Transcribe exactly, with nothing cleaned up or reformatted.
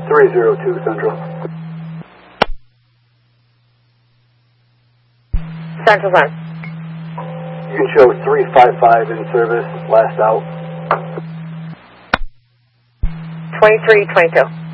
three zero two Central. Central time. You can show three five five in service, last out. twenty-three twenty-two.